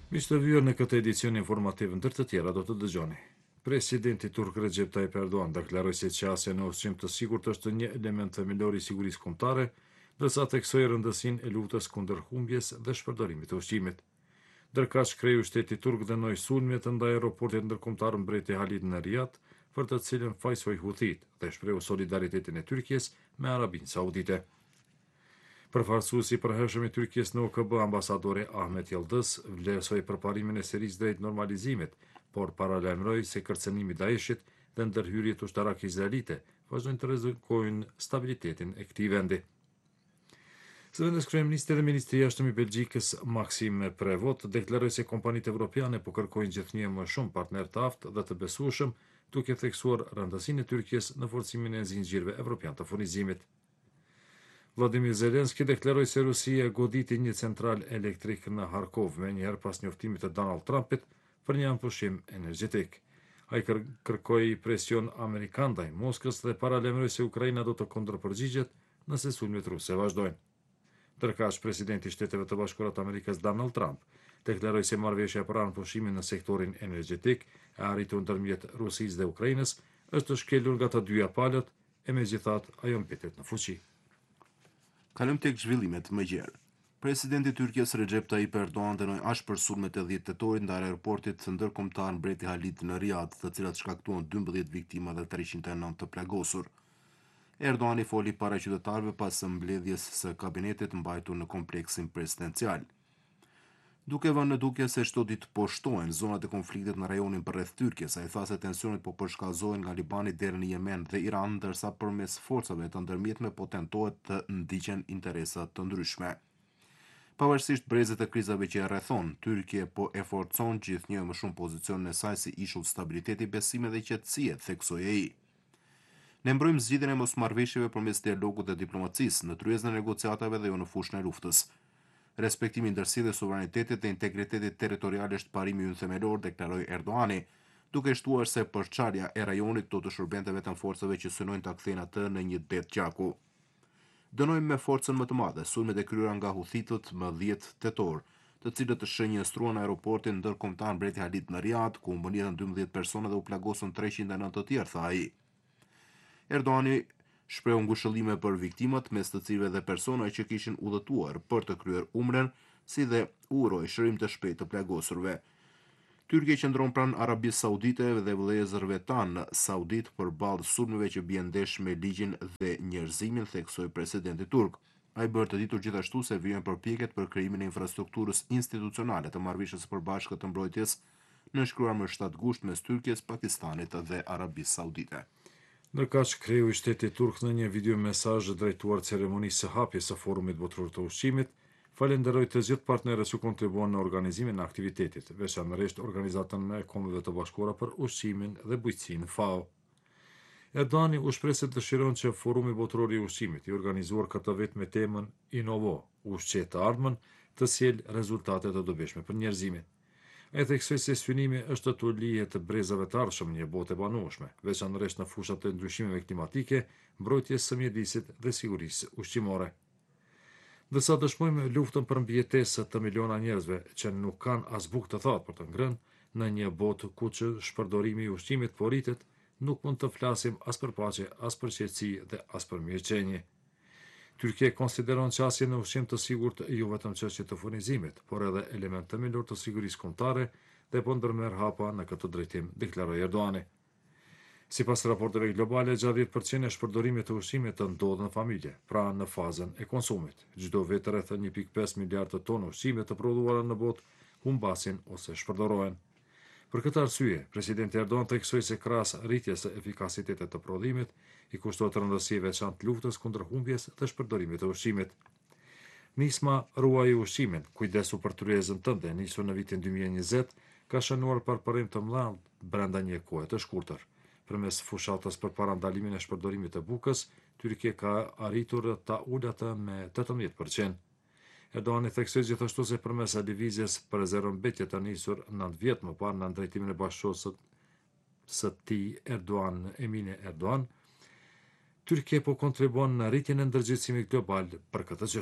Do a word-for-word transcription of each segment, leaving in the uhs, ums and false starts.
Mish të vyer në këtë edicion informativ ndër të tjera do të dëgjoni. Presidenti turk Recep Tayyip Erdogan deklaroi se qasja në ushqim të sigurt është një element themelor i sigurisë kombëtare, ndërsa theksoi rëndësinë e luftës kundër humbjes dhe shpërdorimit të ushqimit. Ndërkaq kreu i shtetit turk dënoi sulmet ndaj aeroportit ndërkombëtar mbreti Halid në Riyadh, për të cilën fajsoi Huthit dhe shprehu solidaritetin e Tyrkisë me Arabinë Saudite. Përfaqësuesi i përhershëm i Tyrkisë në O K B, ambasadori Ahmet Yıldız, vlerësoi përparimin e Sirisë drejt normalizimit, por paralajmëroi se kërcënimi i Daeshit dhe ndërhyrjet ushtarake izraelite vazhdojnë të rrezikojnë stabilitetin e këtij vendi. Zëvendës kryeministri dhe ministri i jashtëm i Belgjikës Maxime Prevot deklaroi se kompanitë evropiane po kërkojnë gjithnjë më shumë partner të aftë dhe të besueshëm, duke theksuar rëndësinë e Tyrkisë në forcimin e zinxhirëve evropian të furnizimit. Vladimir Zelenski deklaroi se Rusia goditi një central elektrik në Harkov me njëherë pas njoftimit të Donald Trumpit për një anëpushim energjetik. Ai kër kërkoi presion amerikan ndaj Moskës dhe paralajmëroi se Ukraina do të kundërpërgjigjet nëse sulmet ruse vazhdojnë. Ndërkaq, presidenti i Shteteve të Bashkuara të Amerikës Donald Trump deklaroi se marrëveshja për anëpushimin në sektorin energjetik e arritur ndërmjet Rusisë dhe Ukrainës është shkelur nga të dyja palët, e megjithatë ajo mbetet në fuqi. Kalojmë tek zhvillimet më gjerë. Presidenti i Tyrkisë Recep Tayyip Erdogan dënoi ashpër sulmet e dhjetë tetorit ndaj aeroportit të ndërkombëtar mbreti Halid në Riyadh, të cilat shkaktuan dymbëdhjetë viktima dhe treqind e nëntë të plagosur. Erdogan i foli para qytetarëve pas mbledhjes së kabinetit mbajtur në kompleksin presidencial. Duke vënë në dukje se çdo ditë po shtohen zonat e konfliktit në rajonin përreth Tyrkisë, ai tha se tensionet po përshkallëzohen nga Libani deri në Yemen dhe Iran, ndërsa përmes forcave të ndërmjetme po tentohet të ndiqen interesa të ndryshme. Pavarësisht brezet e krizave që e rrethon, Tyrkia po e forcon gjithnjë më shumë pozicionin e saj si ishull stabiliteti, besime dhe qetësie, theksoi ai. Ne mbrojmë zgjidhjen e mosmarrëveshjeve përmes dialogut dhe diplomacisë, në tryezën e negociatave dhe jo në fushën e luftës. Respektimi ndërsi dhe suvranitetit dhe integritetit territorial është parimi ynë themelor, deklaroi Erdoani, duke shtuar se përçarja e rajonit do të shërbente vetëm forcave që synojnë ta kthejnë atë në një det gjaku. Dënojmë me forcën më të madhe sulmet e kryera nga huthitët më dhjetë tetor, të cilët shënjestruan aeroportin ndërkombëtar mbreti Halid në Riyadh, ku mbënjetën dymbëdhjetë persona dhe u plagosën treqind e nëntë të tjerë, tha ai. Erdoani shprehu ngushëllime për viktimat, mes të cilëve dhe persona që kishin udhëtuar për të kryer umren, si dhe uroi shërim të shpejtë të plagosurve. Tyrkia qëndron pranë Arabisë Saudite dhe vëllezërve tanë saudit përballë sulmeve që bien ndesh me ligjin dhe njerëzimin, theksoi presidenti turk. Ai bërë të ditur gjithashtu se vijnë përpjekjet për krijimin e infrastrukturës institucionale të marrëveshjes së përbashkët të mbrojtjes, nënshkruar më shtatë gusht mes Tyrkisë, Pakistanit dhe Arabisë Saudite. Ndërkaq, kreu i shtetit turk në një video mesazh drejtuar ceremonisë së hapjes së forumit botror të ushqimit, falenderoi të gjithë partnerët që kontribuan në organizimin e aktivitetit, veçanërisht Organizatën e Kombeve të Bashkuara për Ushqimin dhe Bujqësinë FAO. Erdoani u shpreh se dëshiron që forumi botror i ushqimit, i organizuar këtë vit me temën Inovo, ushqe të ardhmen, të sjellë rezultate të dobishme për njerëzimin. Ai theksoi se synimi është të lihet të brezave të ardhshëm një botë e banueshme, veçanërisht në fushat e ndryshimeve klimatike, mbrojtjes së mjedisit dhe sigurisë ushqimore. Ndërsa dëshmojmë luftën për mbijetesë të miliona njerëzve që nuk kanë as bukë të thatë për të ngrënë, në një botë ku që shpërdorimi i ushqimit po rritet, nuk mund të flasim as për paqe, as për qetësi dhe as për mirëqenie. Tyrkia konsideron qasjen në ushqim të sigurt jo vetëm çështje të furnizimit, por edhe element themelor të sigurisë kombëtare dhe po ndërmerr hapa në këtë drejtim, deklaroi Erdoani. Sipas raporteve globale, gjatë dhjetë përqind e shpërdorimit të ushqimit të ndodh në familje, pra në fazën e konsumit. Çdo vit rreth një pikë pesë miliardë tonë ushqime të prodhuara në botë humbasin ose shpërdorohen. Për këtë arsye, presidenti Erdogan theksoi se krahas rritjes së efikasitetit të prodhimit, i kushtohet rëndësi e veçantë luftës kundër humbjes dhe shpërdorimit të ushqimit. Nisma Ruaji ushqimin, kujdesu për tryezën tënde, nisur në vitin dy mijë e njëzet, ka shënuar përparim të madh brenda një kohe të shkurtër. Përmes fushatës për parandalimin e shpërdorimit të bukës, Tyrkia ka arritur ta ulë atë me tetëmbëdhjetë përqind. Erdoani theksoi gjithashtu se përmes lëvizjes për rezervëmbetje të nisur nëntë vjet më parë në drejtimin e bashkëshortës së tij Erdogan, Emine Erdogan, Tyrkia po kontribuon në rritjen e ndërgjegjësimit global për këtë çështje.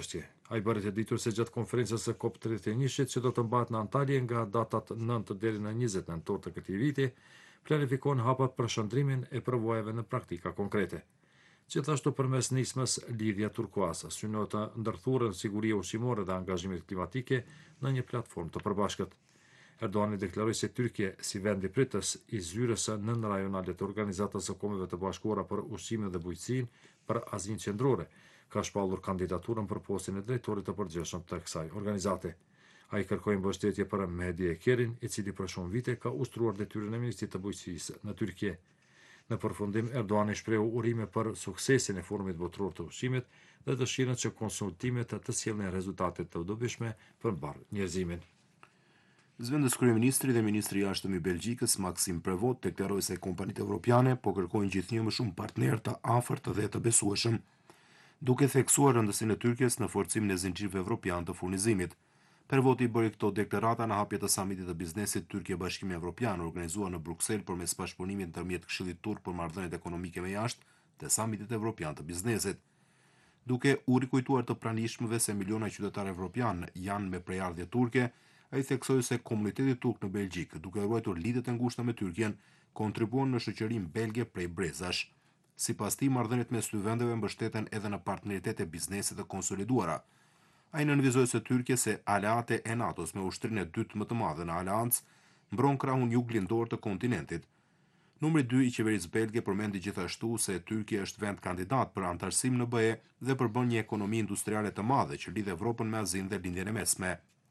Ai bëri të ditur se gjatë konferencës së COP tridhjet e një-shit që do të mbahet në Antalya nga datat nëntë deri në njëzet nëntor të këtij viti, planifikohen hapa për shëndrimin e përvojave në praktika konkrete. Gjithashtu përmes nismës Lidhja Turkuaz synohet të ndërthurën siguria ushqimore dhe angazhimit klimatike në një platformë të përbashkët. Erdoani deklaroi se Tyrkia, si vend i pritës i zyrës së nënrajonale të Organizatës së Kombeve të Bashkuara për Ushqimin dhe Bujqësinë për Azinë Qendrore, ka shpallur kandidaturën për postin e drejtorit të përgjithshëm të kësaj organizate. Ai kërkoi mbështetje për Mehdi Ekerin, i cili për shumë vite ka ustruar detyrën e ministrit të bujqësisë në Tyrki. Në përfundim, Erdoani shprehu urime për suksesin e Forumit Botëror të Ushqimit dhe dëshirën që konsultimet të sjellin rezultate të dobishme për mbar njerëzimin. Zëvendës kryeministri dhe ministri i jashtëm i Belgjikës, Maxime Prevot, deklaroi se kompanitë evropiane po kërkojnë gjithnjë më shumë partnerë të afërt dhe të besueshëm, duke theksuar rëndësinë e Tyrkisë në forcimin e zinxhirit evropian të furnizimit. Prevoti bëri këto deklarata në hapje të samitit të biznesit Turqia-Bashkimi Evropian, organizuar në Bruksel përmes bashkëpunimit ndërmjet Këshillit Turk për Marrëdhëniet Ekonomike me Jashtë dhe samitit evropian të biznesit. Duke u rikujtuar të pranishmëve se miliona qytetarë evropian janë me prejardhje turke, ai theksoi se komuniteti turk në Belgjik, duke ruajtur lidhjet e ngushta me Turqin, kontribuon në shoqërinë belge prej brezash. Sipas tij, marrëdhëniet mes dy vendeve mbështeten edhe në partneritete biznesi të konsoliduara. Ai nënvizoi se Tyrkia, se aleate e NATO-s me ushtrinë e dytë më të madhe në aleancë, mbron krahun juglindor të kontinentit. Numri dy i qeverisë belge përmendi gjithashtu se Tyrkia është vend kandidat për antarësim në B E dhe përbën një ekonomi industriale të madhe që lidh Evropën me Azinë dhe lindjen e mesme.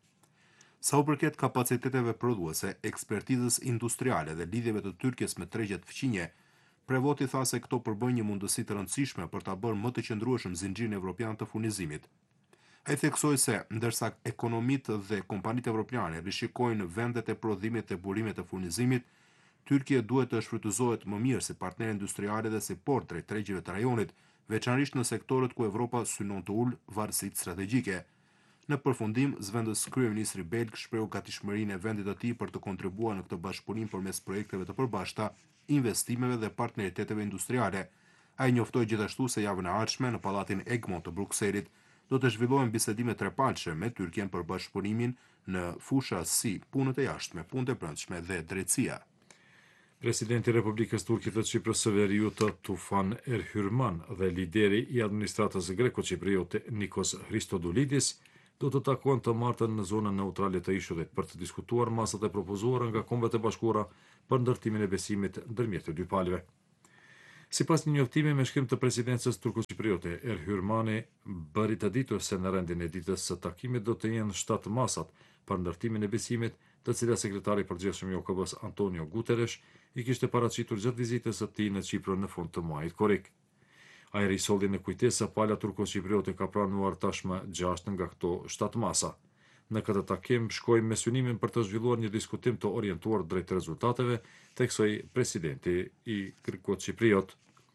Sa u përket kapaciteteve prodhuese, ekspertizës industriale dhe lidhjeve të Tyrkisë me tregjet fqinje, Prevoti tha se këto përbëjnë një mundësi të rëndësishme për ta bërë më të qëndrueshëm zinxhirin evropian të furnizimit. Ai theksoi se ndërsa ekonomitë dhe kompanitë evropiane rishikojnë vendet e prodhimit dhe burimet të furnizimit, Tyrkia duhet të shfrytëzohet më mirë si partner industriale dhe si port drejt tregjeve të rajonit, veçanërisht në sektorët ku Evropa synon të ulë varësitë strategjike. Në përfundim, zëvendës kryeministri belg shprehu gatishmërinë e vendit të tij për të kontribuar në këtë bashkëpunim përmes projekteve të përbashkëta, investimeve dhe partneriteteve industriale. Ai njoftoi gjithashtu se javën e ardhshme në pallatin Egmont të Brukselit do të zhvillohen bisedime trepalçe me Tyrkian për bashkëpunimin në fusha si punët e jashtme, punët e brendshme dhe drejtësia. Presidenti i Republikës Turke të Çiprës së Veriut Tufan Erhyrman dhe lideri i administratës greko-çipriote Nikos Christodoulidis do të takohen të martën në zonën neutrale të ishullit për të diskutuar masat e propozuara nga Kombet e Bashkuara për ndërtimin e besimit ndërmjet të dy palëve. Sipas një njoftimi me shkrim të presidencës turko-çipriote, Erhyrmani bëri të ditur se në rendin e ditës së takimit do të jenë shtatë masat për ndërtimin e besimit, të cilat sekretari i përgjithshëm i O K B-s Antonio Guterres i kishte paraqitur gjatë vizitës së tij në Çipër në fund të muajit korrik. Ai risolli në kujtesë se pala turko-çipriote ka pranuar tashmë gjashtë nga këto shtatë masa. Në këtë takim shkoi me synimin për të zhvilluar një diskutim të orientuar drejt rezultateve, theksoi presidenti i greko-çipriot.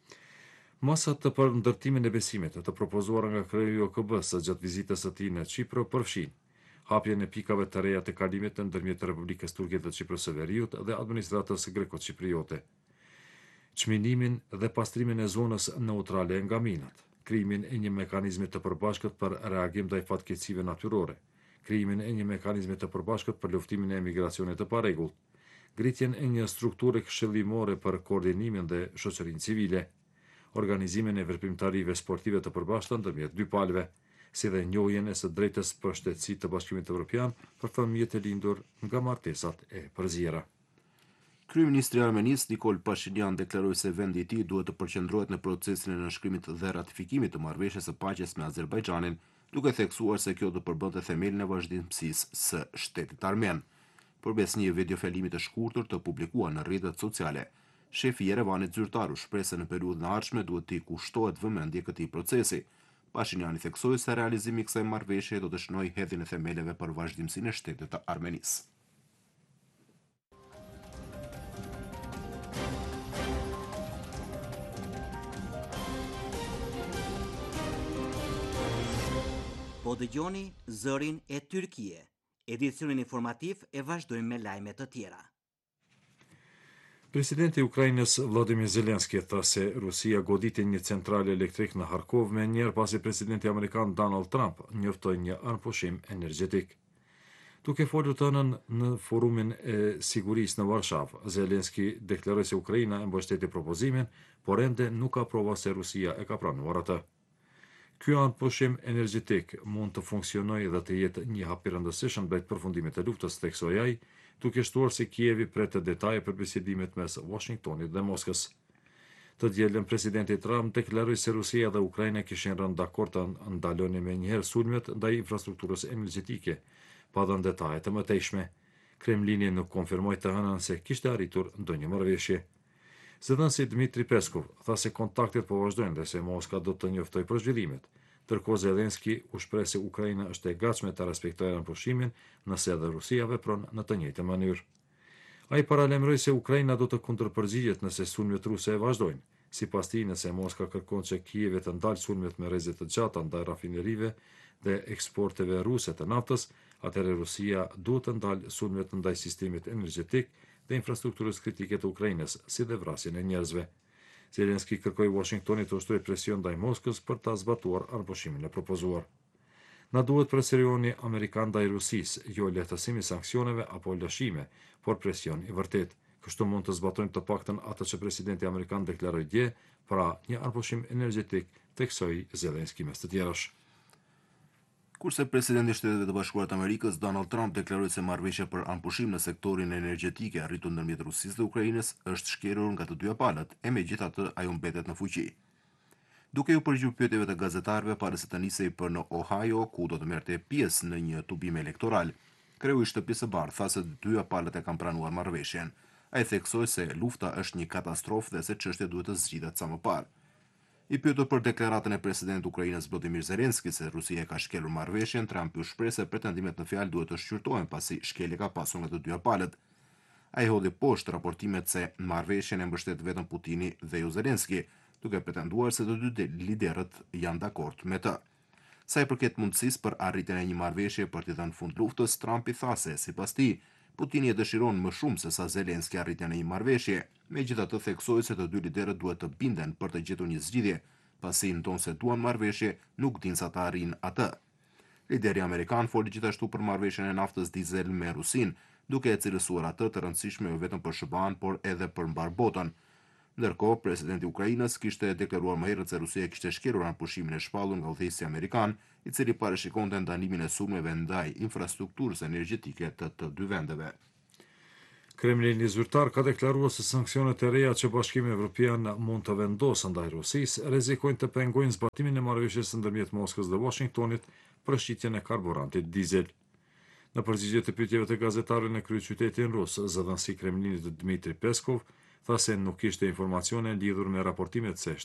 Masat për ndërtimin e besimit të propozuara nga kreu i O K B-s gjatë vizitës së tij në Çipër përfshin hapjen e pikave të reja të kalimit ndërmjet Republikës Turke të Çiprës së Veriut dhe administratës greko-çipriote, çminimin dhe pastrimin e zonës neutrale nga minat, krijimin e një mekanizmi të përbashkët për reagim ndaj fatkeqësive natyrore, krijimin e një mekanizmi të përbashkët për luftimin e emigracionit të parregullt, ngritjen e një strukture këshillimore për koordinimin dhe shoqërinë civile, organizimin e veprimtarive sportive të përbashkëta ndërmjet dy palëve, si dhe njohjen e së drejtës për shtetësi të Bashkimit Evropian për fëmijët e lindur nga martesat e përzjera. Kryeministri armenisë Nikol Pashinyan deklaroi se vendi i tij duhet të përqendrohet në procesin e nënshkrimit dhe ratifikimit të marrëveshjes së paqes me Azerbajxhanin, duke theksuar se kjo do përbënte themelin e vazhdimësisë së shtetit armen. Përmes një videofjalimi të shkurtër të publikuar në rrjetet sociale, shefi i Yerevanit zyrtar u shpreh se në periudhën e ardhshme duhet të kushtohet vëmendje këtij procesi. Pashinyan i theksoi se realizimi i kësaj marrëveshje do të shënojë hedhjen e themeleve për vazhdimsinë e shtetit të Armenisë. Po dëgjoni Zërin e Tyrkie. Edicionin informativ e vazhdojmë me lajme të tjera. Presidenti i Ukrainës Vladimir Zelenski tha se Rusia goditi një centrale elektrik në Harkov me njerë pasi presidenti amerikan Donald Trump njoftoi një anëpushim energjetik. Duke folur të hënën në forumin e sigurisë në Varshavë, Zelenski deklaroi se Ukraina e mbështeti propozimin, por ende nuk ka prova se Rusia e ka pranuar atë. Ky anëpushim energjetik mund të funksionojë dhe të jetë një hap i rëndësishëm drejt përfundimit të luftës, theksoi ai, duke shtuar se Kievi pret detaje për bisedimet mes Washingtonit dhe Moskës. Të dielën presidenti Trump deklaroi se Rusia dhe Ukraina kishin rënë dakord të ndalonin menjëherë sulmet ndaj infrastrukturës energjetike, pa dhënë detaje të mëtejshme. Kremlini nuk konfirmoi të hënën se kishte arritur ndonjë marrëveshje. Zëdhënësi Dmitri Peskov tha se kontaktet po vazhdojnë dhe se Moska do të njoftojë për zhvillimet. Ndërkohë Zelenski u shpreh se Ukraina është e gatshme ta respektojë anëpushtimin nëse edhe Rusia vepron në të njëjtën mënyrë. Ai paralajmëroi se Ukraina do të kundërpërgjigjet nëse sulmet ruse vazhdojnë. Sipas tij, nëse Moska kërkon që Kievi të ndalë sulmet me rrezet të gjata ndaj rafinerive dhe eksporteve ruse të naftës, atëherë Rusia duhet të ndalë sulmet ndaj sistemit energjetik dhe infrastrukturës kritike të Ukrainës, si dhe vrasjen e njerëzve. Zelenski kërkoi Washingtonit të ushtrojë presion ndaj Moskës për ta zbatuar anëpushtimin e propozuar. Na duhet presioni amerikan ndaj Rusisë, jo lehtësimi sanksioneve apo lëshime, por presion i vërtet. Kështu mund të zbatojmë të paktën atë që presidenti amerikan deklaroi dje, pra një anëpushtim energjetik, theksoi Zelenski mes të tjerash. Kurse presidenti i Shtetit të Bashkuara të Amerikës Donald Trump deklaroi se marrëveshja për anëpushim në sektorin energjetik arritur ndërmjet Rusisë dhe Ukrainës është shkelur nga të dyja palët, e megjithatë ajo mbetet në fuqi. Duke u përgjigjer pyetjeve të gazetarëve para se të nisej për në Ohio, ku do të merrte pjesë në një tubim elektoral, kreu i shtëpisë së bardhë tha se të dyja palët e kanë pranuar marrëveshjen. Ai theksoi se lufta është një katastrofë dhe se çështja duhet të zgjidhet sa më parë. I pyetur për deklaratën e presidentit të Ukrainës Volodymyr Zelenski se Rusia ka shkelur marrëveshjen, Trump u shpreh se pretendimet në fjalë duhet të shqyrtohen pasi shkelja ka pasur nga të dyja palët. Ai hodhi poshtë raportimet se marrëveshjen e mbështet vetëm Putini dhe jo Zelenski, duke pretenduar se të dy liderët janë dakord me të. Sa i përket mundësisë për arritjen e një marrëveshje për të dhënë fund luftës, Trump i tha se sipas tij Putini e dëshiron më shumë se sa Zelenski arritjen e një marrëveshje, megjithatë theksoi se të dy liderët duhet të binden për të gjetur një zgjidhje, pasi ndonë se duan marrëveshje, nuk dinë sa ta arrijnë atë. Lideri amerikan foli gjithashtu për marrëveshjen e naftës dizel me Rusin, duke e cilësuar atë të rëndësishme jo vetëm për S B A-n, por edhe për mbar botën. Ndërkohë, presidenti i Ukrainës kishte deklaruar më herët se Rusia kishte shkelur anëpushimin e shpallur nga udhëheqësi amerikan, i cili parashikonte ndanimin e sulmeve ndaj infrastrukturës energjetike të të dy vendeve. Kremlini zyrtar ka deklaruar se sanksionet e reja që Bashkimi Evropian mund të vendosë ndaj Rusisë rrezikojnë të pengojnë zbatimin e marrëveshjes ndërmjet Moskës dhe Washingtonit për shitjen e karburantit dizel. Në përgjigje të pyetjeve të gazetarëve në kryeqytetin rus, zëdhënësi i Kremlinit Dmitri Peskov tha se nuk kishte informacione lidhur me raportimet se